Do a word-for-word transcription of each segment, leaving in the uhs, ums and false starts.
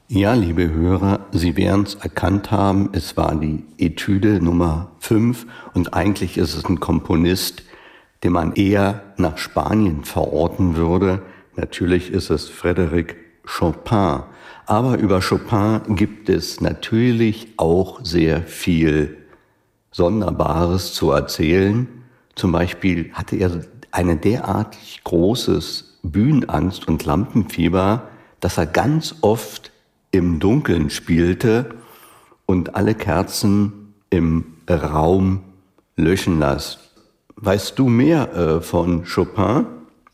Ja, liebe Hörer, Sie werden es erkannt haben, es war die Etüde Nummer fünf und eigentlich ist es ein Komponist, den man eher nach Spanien verorten würde. Natürlich ist es Frédéric Chopin, aber über Chopin gibt es natürlich auch sehr viel Sonderbares zu erzählen. Zum Beispiel hatte er eine derartig großes Bühnenangst und Lampenfieber, dass er ganz oft im Dunkeln spielte und alle Kerzen im Raum löschen las. Weißt du mehr äh, von Chopin?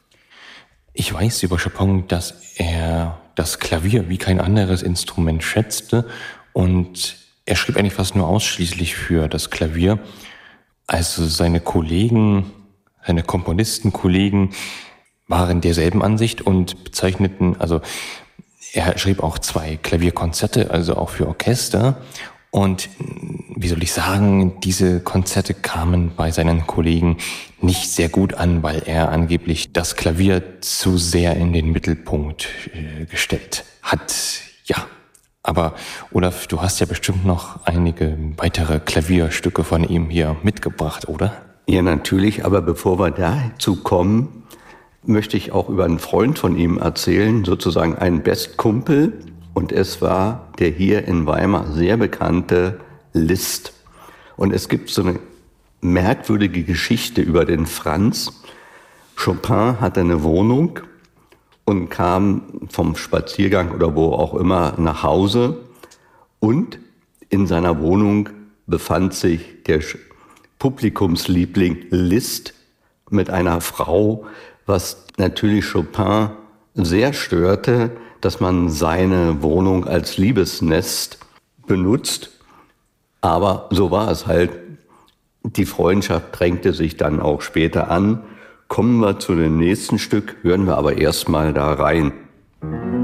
Ich weiß über Chopin, dass er das Klavier wie kein anderes Instrument schätzte und er schrieb eigentlich fast nur ausschließlich für das Klavier. Also seine Kollegen, seine Komponistenkollegen waren derselben Ansicht und bezeichneten, also er schrieb auch zwei Klavierkonzerte, also auch für Orchester. Und wie soll ich sagen, diese Konzerte kamen bei seinen Kollegen nicht sehr gut an, weil er angeblich das Klavier zu sehr in den Mittelpunkt äh, gestellt hat. Ja, aber Olaf, du hast ja bestimmt noch einige weitere Klavierstücke von ihm hier mitgebracht, oder? Ja, natürlich, aber bevor wir dazu kommen, möchte ich auch über einen Freund von ihm erzählen, sozusagen einen Bestkumpel. Und es war der hier in Weimar sehr bekannte Liszt. Und es gibt so eine merkwürdige Geschichte über den Franz. Chopin hatte eine Wohnung und kam vom Spaziergang oder wo auch immer nach Hause. Und in seiner Wohnung befand sich der Publikumsliebling Liszt mit einer Frau, was natürlich Chopin sehr störte, dass man seine Wohnung als Liebesnest benutzt. Aber so war es halt. Die Freundschaft drängte sich dann auch später an. Kommen wir zu dem nächsten Stück, hören wir aber erstmal da rein.